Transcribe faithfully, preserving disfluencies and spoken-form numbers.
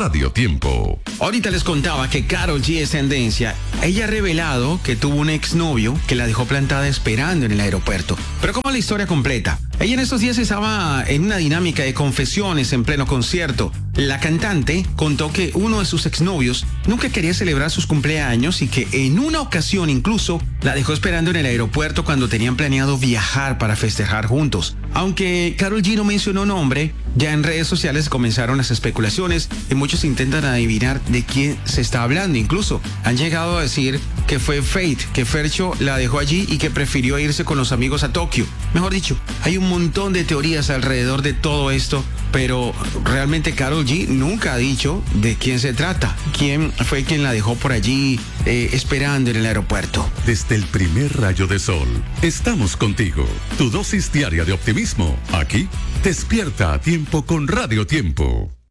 Radio Tiempo. Ahorita les contaba que Karol G es tendencia. Ella ha revelado que tuvo un exnovio que la dejó plantada esperando en el aeropuerto. Pero ¿cómo es la historia completa? Ella en estos días estaba en una dinámica de confesiones en pleno concierto. La cantante contó que uno de sus exnovios nunca quería celebrar sus cumpleaños y que en una ocasión incluso la dejó esperando en el aeropuerto cuando tenían planeado viajar para festejar juntos. Aunque Karol G no mencionó nombre, ya en redes sociales comenzaron las especulaciones y muchos intentan adivinar de quién se está hablando. Incluso han llegado a decir que fue Fate, que Fercho la dejó allí y que prefirió irse con los amigos a Tokio. Mejor dicho, hay un montón de teorías alrededor de todo esto, pero realmente Karol G nunca ha dicho de quién se trata, quién fue quien la dejó por allí eh, esperando en el aeropuerto. Desde el primer rayo de sol, estamos contigo. Tu dosis diaria de optimismo, aquí, despierta a tiempo con Radio Tiempo.